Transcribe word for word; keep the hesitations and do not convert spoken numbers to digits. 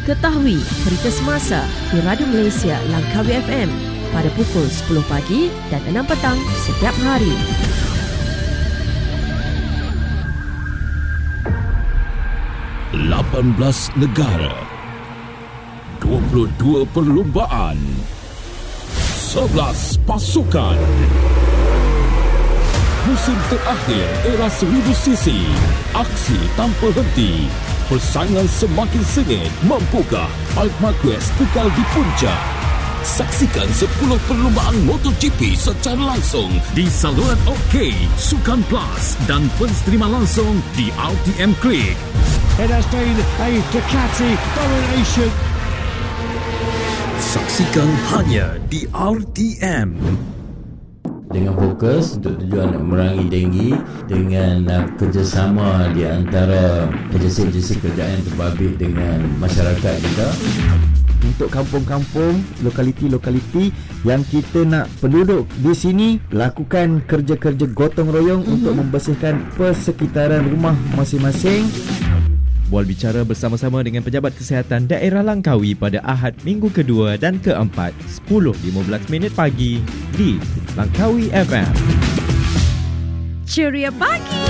Ketahui berita semasa di Radio Malaysia Langkawi F M pada pukul sepuluh pagi dan enam petang setiap hari. lapan belas negara, dua puluh dua perlumbaan, sebelas pasukan. Musim terakhir era seribu sisi, aksi tanpa henti. Persaingan semakin sengit, mampukah Marc Marquez kekal di puncak? Saksikan sepuluh perlumbaan MotoGP secara langsung di saluran OK, Sukan Plus dan pensterima langsung di R T M Click. It has been a Ducati domination. Saksikan hanya di R T M. Dengan fokus untuk tujuan nak memerangi denggi dengan uh, kerjasama di antara agensi-agensi kerajaan terbabit dengan masyarakat kita. Untuk kampung-kampung, lokaliti-lokaliti yang kita nak penduduk di sini lakukan kerja-kerja gotong royong mm-hmm. untuk membersihkan persekitaran rumah masing-masing. Bual bicara bersama-sama dengan Pejabat Kesihatan Daerah Langkawi pada Ahad minggu kedua dan keempat sepuluh lima belas minit pagi di Langkawi F M. Ceria pagi.